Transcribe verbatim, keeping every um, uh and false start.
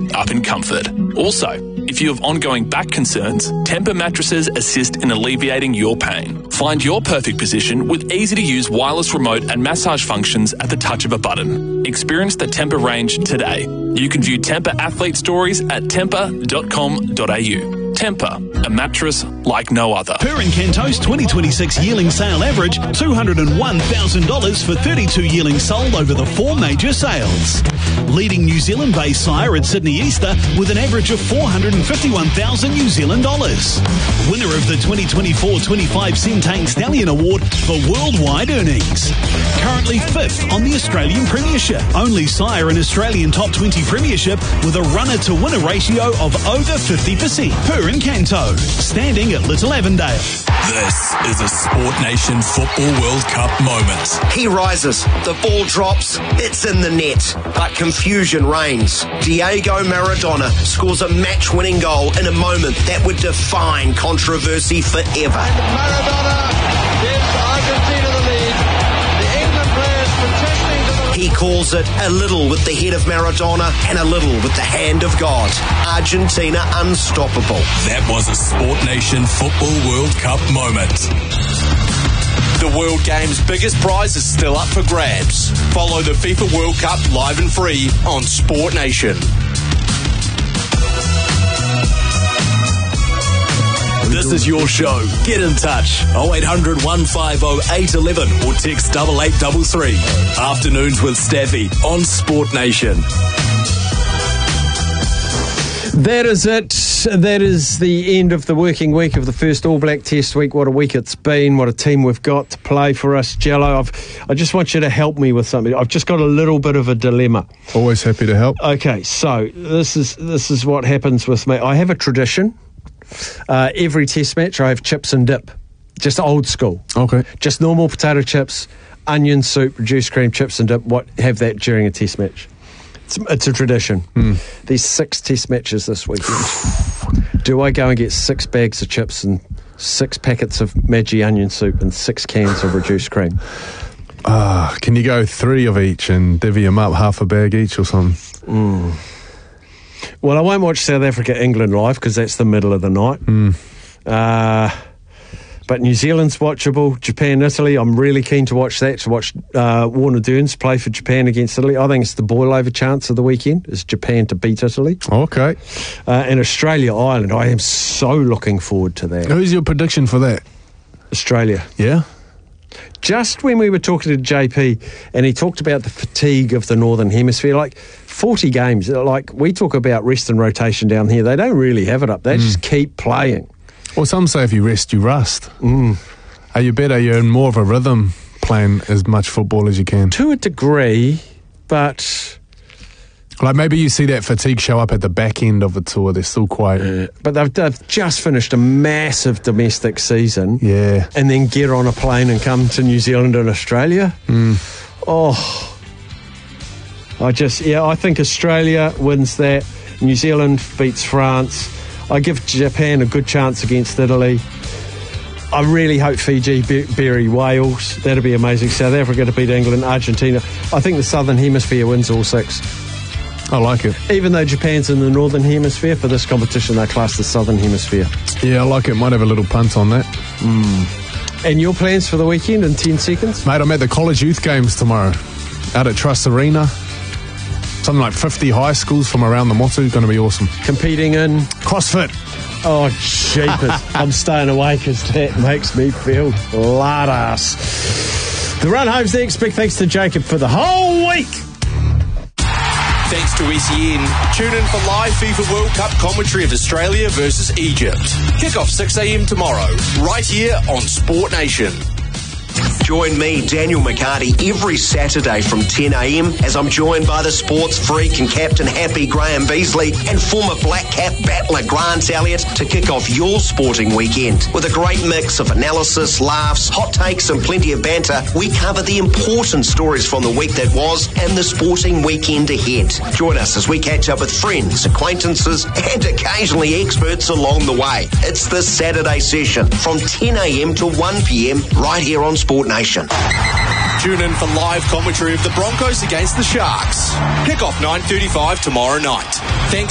up in comfort. Also, if you have ongoing back concerns, Tempur mattresses assist in alleviating your pain. Find your perfect position with easy-to-use wireless remote and massage functions at the touch of a button. Experience the Tempur range today. You can view Tempur athlete stories at tempur dot com dot a u. Tempur, a mattress like no other. Per and Canto's twenty twenty-six yearling sale average, two hundred one thousand dollars for thirty-two yearlings sold over the four major sales. Leading New Zealand-based sire at Sydney Easter with an average of four hundred fifty-one thousand New Zealand dollars. Winner of the twenty twenty-four twenty-five Centane Stallion Award for worldwide earnings. Currently fifth on the Australian Premiership. Only sire in Australian Top twenty Premiership with a runner-to-winner ratio of over fifty percent. Per and Canto, standing at Little Avondale. This is a Sport Nation Football World Cup moment. He rises, the ball drops, it's in the net, but confusion reigns. Diego Maradona scores a match-winning goal in a moment that would define controversy forever. Maradona gives Argentina the lead. The England players protesting to the... He calls it a little with the head of Maradona and a little with the hand of God. Argentina unstoppable. That was a Sport Nation Football World Cup moment. The World Game's biggest prize is still up for grabs. Follow the FIFA World Cup live and free on Sport Nation. This is your show. Get in touch. oh eight hundred, one five oh, eight one one or text double eight double three. Afternoons with Staffy on Sport Nation. That is it. That is the end of the working week of the first All Black Test week. What a week it's been. What a team we've got to play for us, Jello. I've, I just want you to help me with something. I've just got a little bit of a dilemma. Always happy to help. Okay, so this is this is what happens with me. I have a tradition. Uh, every test match I have chips and dip. Just old school. Okay. Just normal potato chips, onion soup, reduced cream chips and dip. What have that during a test match. It's, it's a tradition. Mm. There's six test matches this weekend. Do I go and get six bags of chips and six packets of Maggi onion soup and six cans of reduced cream? Ah, uh, can you go three of each and divvy them up, half a bag each or something? Mm. Well, I won't watch South Africa England live because that's the middle of the night. Mm. Uh, but New Zealand's watchable. Japan Italy, I'm really keen to watch that. To watch uh, Warner Dearns play for Japan against Italy. I think it's the boil over chance of the weekend. Is Japan to beat Italy? Okay. Uh, and Australia Ireland. I am so looking forward to that. Who's your prediction for that? Australia. Yeah. Just when we were talking to J P and he talked about the fatigue of the Northern Hemisphere, like forty games, like we talk about rest and rotation down here, they don't really have it up. They mm. just keep playing. Well, some say if you rest, you rust. Mm. Are you better? You're in more of a rhythm playing as much football as you can. To a degree, but... Like maybe you see that fatigue show up at the back end of the tour. They're still quite... Uh, but they've, they've just finished a massive domestic season. Yeah. And then get on a plane and come to New Zealand and Australia. Mm. Oh. I just... Yeah, I think Australia wins that. New Zealand beats France. I give Japan a good chance against Italy. I really hope Fiji be- bury Wales. That'd be amazing. South Africa to beat England, Argentina. I think the Southern Hemisphere wins all six. I like it. Even though Japan's in the Northern Hemisphere, for this competition they class the Southern Hemisphere. Yeah, I like it. Might have a little punt on that. Mm. And your plans for the weekend in ten seconds? Mate, I'm at the College Youth Games tomorrow. Out at Trust Arena. Something like fifty high schools from around the Motu. Going to be awesome. Competing in? CrossFit. Oh, jeepers. I'm staying away because that makes me feel lard-ass. The run home's next. Big thanks to Jacob for the whole week. Thanks to S E N. Tune in for live FIFA World Cup commentary of Australia versus Egypt. Kick-off six a.m. tomorrow, right here on Sport Nation. Join me, Daniel McCarty, every Saturday from ten a.m. as I'm joined by the sports freak and captain happy Graham Beasley and former Black Cap battler Grant Elliott to kick off your sporting weekend. With a great mix of analysis, laughs, hot takes and plenty of banter, we cover the important stories from the week that was and the sporting weekend ahead. Join us as we catch up with friends, acquaintances and occasionally experts along the way. It's the Saturday session from ten a.m. to one p.m. right here on Sport Nation. Tune in for live commentary of the Broncos against the Sharks. Kick off nine thirty-five tomorrow night. Thanks